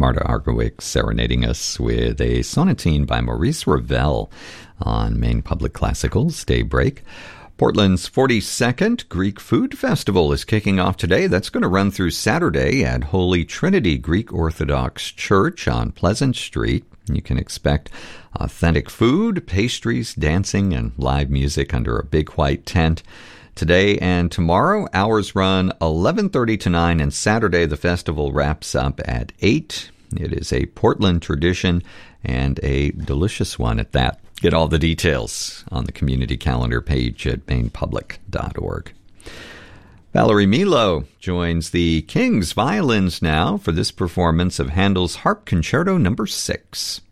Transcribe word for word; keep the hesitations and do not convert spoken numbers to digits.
Marta Argerich serenading us with a sonatine by Maurice Ravel on Maine Public Classical's Daybreak. Portland's forty-second Greek Food Festival is kicking off today. That's going to run through Saturday at Holy Trinity Greek Orthodox Church on Pleasant Street. You can expect authentic food, pastries, dancing, and live music under a big white tent. Today and tomorrow, hours run eleven thirty to nine, and Saturday the festival wraps up at eight. It is a Portland tradition and a delicious one at that. Get all the details on the community calendar page at maine public dot org. Valerie Milo joins the King's Violins now for this performance of Handel's Harp Concerto number six.